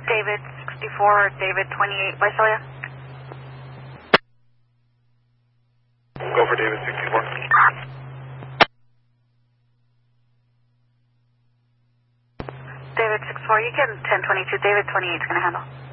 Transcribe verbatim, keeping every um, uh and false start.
David sixty-four or David twenty-eight, Visalia. Go for David sixty-four. David sixty-four, you get ten twenty-two, David twenty-eight is going to handle.